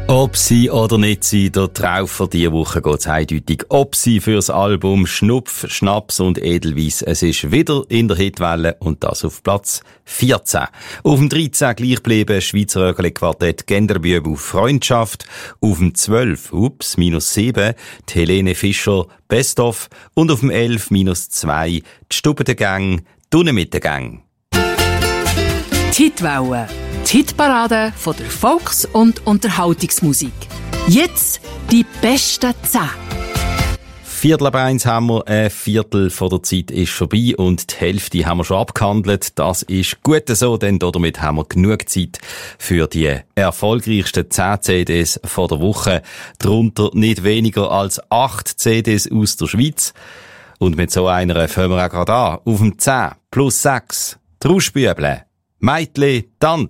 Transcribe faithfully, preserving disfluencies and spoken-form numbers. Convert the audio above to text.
Ob sie oder nicht sie, der Traufer diese Woche geht's eindeutig. Ob sie fürs Album Schnupf, Schnaps und Edelweiss. Es ist wieder in der Hitwelle und das auf Platz vierzehn. Auf dem dreizehn gleich geblieben Schweizer Rögele-Quartett Genderbüb auf Freundschaft. Auf dem zwölf, ups, minus sieben, die Helene Fischer Best of. Und auf dem elf, minus zwei, die Stubbe Gang, Dunne mit der Gang. Die Hitwelle. Die Hitparade von der Volks- und Unterhaltungsmusik. Jetzt die besten zehn. Viertel ab eins haben wir, ein Viertel von der Zeit ist vorbei und die Hälfte haben wir schon abgehandelt. Das ist gut so, denn damit haben wir genug Zeit für die erfolgreichsten zehn C Ds von der Woche. Darunter nicht weniger als acht C Ds aus der Schweiz. Und mit so einer fangen wir auch gerade an. Auf dem zehn plus sechs, Trauschbüble, Meitli, Tant.